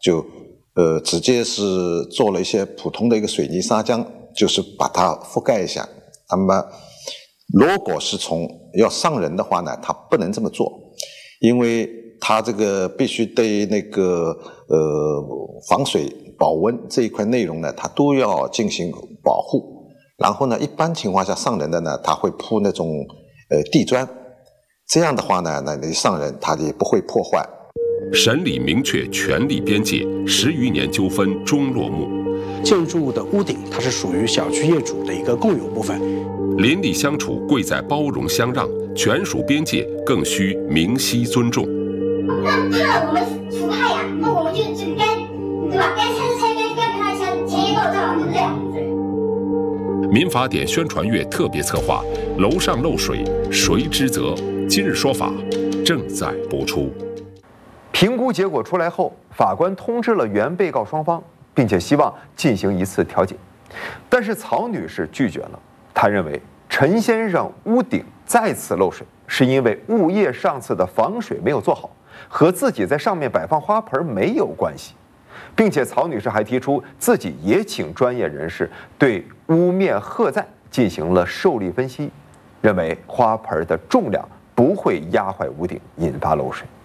就直接是做了一些普通的一个水泥砂浆，就是把它覆盖一下。那么如果是要上人的话呢，他不能这么做，因为他这个必须对那个防水保温这一块内容呢，它都要进行保护。然后呢，一般情况下上人的呢，他会铺那种地砖，这样的话呢，那你上人他也不会破坏。 审理明确权利边界，10余年纠纷终落幕。 建筑物的屋顶，它是属于小区业主的一个共有部分。 邻里相处贵在包容相让，权属边界更需明晰尊重。 那怕我们除害呀，那我们就该，对吧？该拆是拆，该赔他钱也到账，对不对？ 民法典宣传月特别策划《楼上漏水谁之责》，今日说法正在播出。 评估结果出来后，法官通知了原被告双方，并且希望进行一次调解。但是曹女士拒绝了，她认为陈先生屋顶再次漏水，是因为物业上次的防水没有做好，和自己在上面摆放花盆没有关系。并且曹女士还提出自己也请专业人士对屋面荷载进行了受力分析，认为花盆的重量不会压坏屋顶，引发漏水。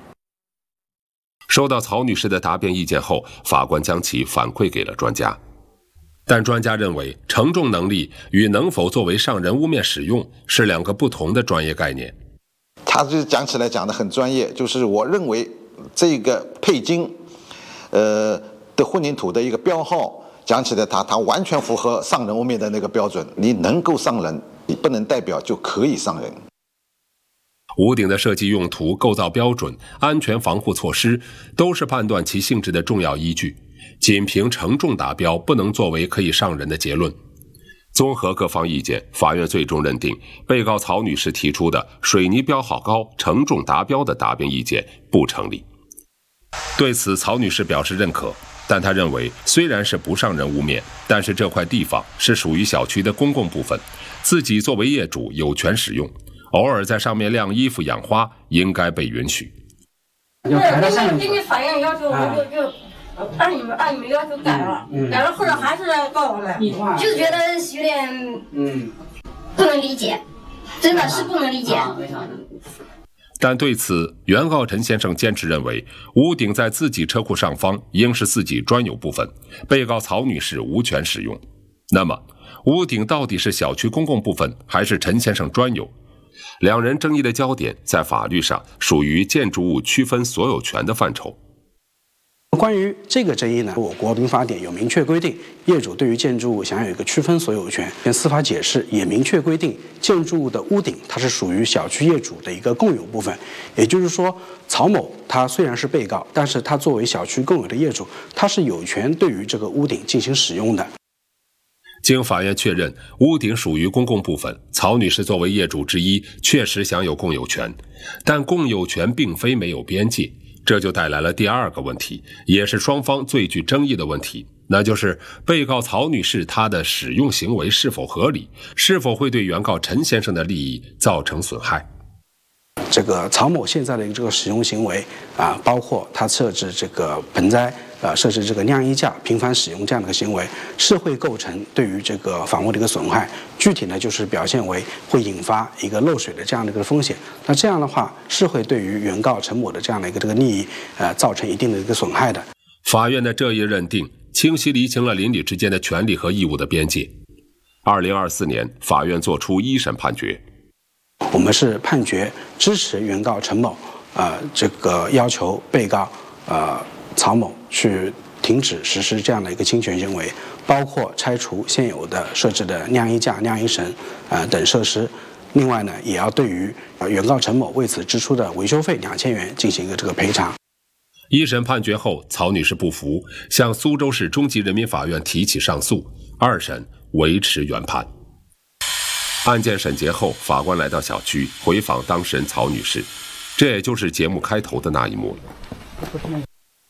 收到曹女士的答辩意见后，法官将其反馈给了专家，但专家认为承重能力与能否作为上人屋面使用是两个不同的专业概念。 他就讲起来讲得很专业，就是我认为这个配筋的混凝土的一个标号，讲起来它完全符合上人屋面的那个标准，你能够上人，你不能代表就可以上人。 屋顶的设计用途、构造标准、安全防护措施都是判断其性质的重要依据，仅凭承重达标不能作为可以上人的结论。综合各方意见，法院最终认定被告曹女士提出的水泥标好高、承重达标的答辩意见不成立。对此，曹女士表示认可，但她认为虽然是不上人屋面，但是这块地方是属于小区的公共部分，自己作为业主有权使用，偶尔在上面晾衣服养花应该被允许。 根据法院要求，我们就按你们要求改了，改了后来还是告我们， 就是觉得有点不能理解，真的是不能理解。 但对此，原告陈先生坚持认为，屋顶在自己车库上方应是自己专有部分，被告曹女士无权使用。那么，屋顶到底是小区公共部分还是陈先生专有？两人争议的焦点在法律上属于建筑物区分所有权的范畴。 关于这个争议呢，我国民法典有明确规定，业主对于建筑物享有一个区分所有权。司法解释也明确规定，建筑物的屋顶它是属于小区业主的一个共有部分。也就是说，曹某他虽然是被告，但是他作为小区共有的业主，他是有权对于这个屋顶进行使用的。 经法院确认，屋顶属于公共部分，曹女士作为业主之一，确实享有共有权，但共有权并非没有边界。这就带来了第二个问题，也是双方最具争议的问题，那就是被告曹女士她的使用行为是否合理，是否会对原告陈先生的利益造成损害。 这个曹某现在的这个使用行为包括他设置这个盆栽设置这个晾衣架，频繁使用这样的一个行为，是会构成对于这个房屋的一个损害。具体呢，就是表现为会引发一个漏水的这样的一个风险。那这样的话，是会对于原告陈某的这样的一个这个利益造成一定的一个损害的。 法院的这一认定，清晰厘清了邻里之间的权利和义务的边界。2024年，法院作出一审判决。 我们是判决支持原告陈某这个要求被告曹某去停止实施这样的一个侵权行为，包括拆除现有的设置的晾衣架、晾衣绳等设施。另外呢，也要对于原告陈某为此支出的维修费2000元进行一个这个赔偿。 一审判决后，曹女士不服，向苏州市中级人民法院提起上诉，二审维持原判。案件审结后，法官来到小区回访当事人曹女士，这也就是节目开头的那一幕了。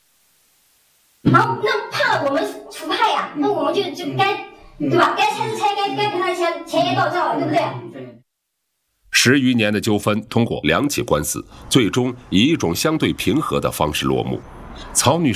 好，那怕我们除害呀，那我们就该，对吧？该拆是拆，该赔他钱也到账，对不对 ？10余年的纠纷通过2起官司，最终以一种相对平和的方式落幕。曹女士